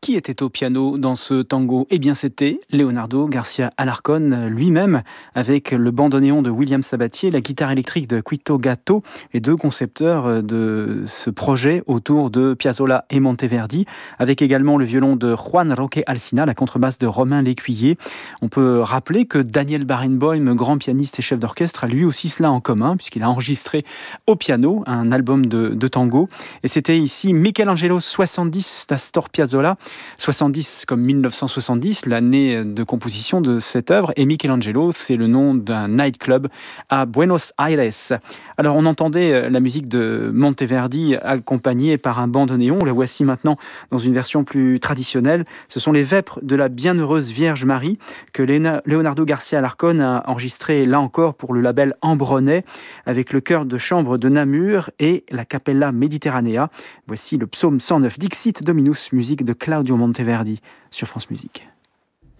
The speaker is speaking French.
Qui était au piano dans ce tango? Eh bien, c'était Leonardo Garcia Alarcón lui-même, avec le bandoneon de William Sabatier, la guitare électrique de Quito Gatto, les deux concepteurs de ce projet autour de Piazzolla et Monteverdi, avec également le violon de Juan Roque Alsina, la contrebasse de Romain Lécuyer. On peut rappeler que Daniel Barenboim, grand pianiste et chef d'orchestre, a lui aussi cela en commun, puisqu'il a enregistré au piano un album de tango. Et c'était ici Michelangelo 70 d'Astor Piazzolla, 70 comme 1970, l'année de composition de cette œuvre, et Michelangelo, c'est le nom d'un nightclub à Buenos Aires. Alors on entendait la musique de Monteverdi accompagnée par un bandoneon, la voici maintenant dans une version plus traditionnelle. Ce sont les vêpres de la bienheureuse Vierge Marie que Leonardo Garcia Alarcón a enregistré là encore pour le label Ambronay, avec le chœur de chambre de Namur et la Capella Mediterranea. Voici le psaume 109 Dixit Dominus, musique de Claudio Monteverdi sur France Musique.